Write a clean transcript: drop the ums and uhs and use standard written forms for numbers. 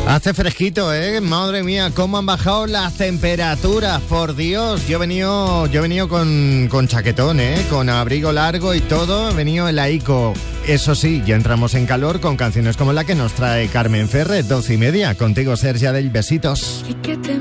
Hace fresquito, ¿eh? Madre mía, cómo han bajado las temperaturas, por Dios. Yo he venido con chaquetón, ¿eh? Con abrigo largo y todo, he venido en la ICO. Eso sí, ya entramos en calor con canciones como la que nos trae Carmen Ferrer, 12:30. Contigo, Sergia del Besitos. Y que te